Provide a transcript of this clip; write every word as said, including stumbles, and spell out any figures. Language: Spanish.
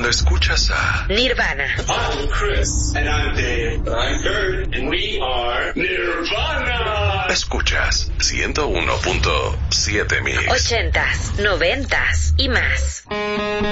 cuando escuchas a Nirvana. I'm Chris. And I'm Dave. I'm Kurt. And we are Nirvana. Escuchas ciento uno punto siete Mix. Ochentas, noventas y más.